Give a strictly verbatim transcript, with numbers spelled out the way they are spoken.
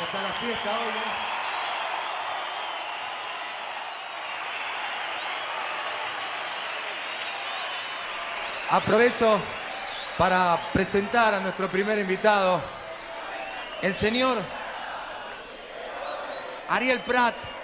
está la fiesta hoy, ¿eh? Aprovecho para presentar a nuestro primer invitado, el señor Ariel Prat.